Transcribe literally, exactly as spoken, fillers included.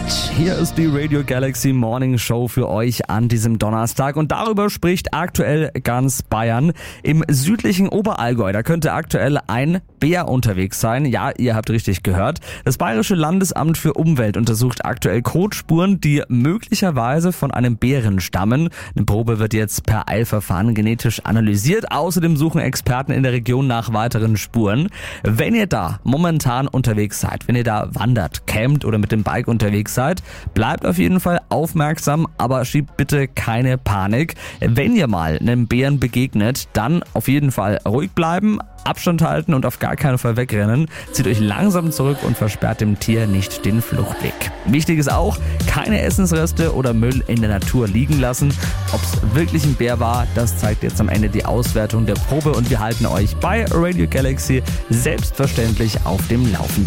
Hier ist die Radio Galaxy Morning Show für euch an diesem Donnerstag und darüber spricht aktuell ganz Bayern. Im südlichen Oberallgäu, da könnte aktuell ein Bär unterwegs sein. Ja, ihr habt richtig gehört. Das Bayerische Landesamt für Umwelt untersucht aktuell Kotspuren, die möglicherweise von einem Bären stammen. Eine Probe wird jetzt per Eilverfahren genetisch analysiert. Außerdem suchen Experten in der Region nach weiteren Spuren. Wenn ihr da momentan unterwegs seid, wenn ihr da wandert, campt oder mit dem Bike unterwegs seid, bleibt auf jeden Fall aufmerksam, aber schiebt bitte keine Panik. Wenn ihr mal einem Bären begegnet, dann auf jeden Fall ruhig bleiben, Abstand halten und auf gar keinen Fall wegrennen. Zieht euch langsam zurück und versperrt dem Tier nicht den Fluchtweg. Wichtig ist auch, keine Essensreste oder Müll in der Natur liegen lassen. Ob es wirklich ein Bär war, das zeigt jetzt am Ende die Auswertung der Probe und wir halten euch bei Radio Galaxy selbstverständlich auf dem Laufenden.